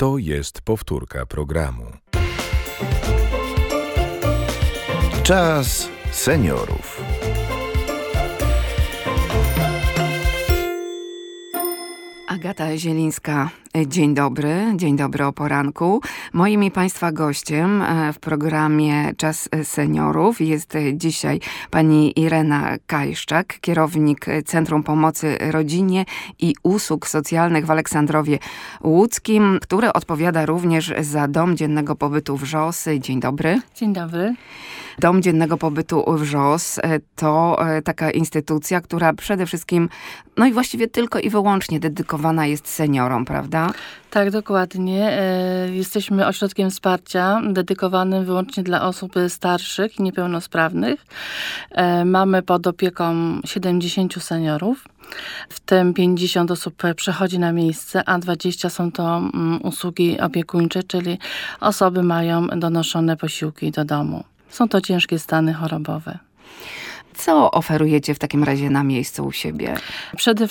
To jest powtórka programu. Czas seniorów. Agata Zielińska, dzień dobry o poranku. Moim i Państwa gościem w programie Czas Seniorów jest dzisiaj pani Irena Kajszczak, kierownik Centrum Pomocy Rodzinie i Usług Socjalnych w Aleksandrowie Łódzkim, które odpowiada również za Dom Dziennego Pobytu WRZOS. Dzień dobry. Dzień dobry. Dom Dziennego Pobytu WRZOS to taka instytucja, która przede wszystkim, no i właściwie tylko i wyłącznie dedykowana jest seniorom, prawda? Tak, dokładnie. Jesteśmy ośrodkiem wsparcia dedykowanym wyłącznie dla osób starszych i niepełnosprawnych. Mamy pod opieką 70 seniorów. W tym 50 osób przychodzi na miejsce, a 20 są to usługi opiekuńcze, czyli osoby mają donoszone posiłki do domu. Są to ciężkie stany chorobowe. Co oferujecie w takim razie na miejscu u siebie? Przede